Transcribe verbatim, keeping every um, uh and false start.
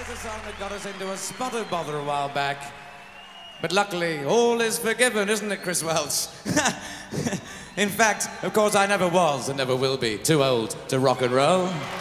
There's a song that got us into a spot of bother a while back. But luckily, all is forgiven, isn't it, Chris Welch? In fact, of course, I never was and never will be too old to rock and roll.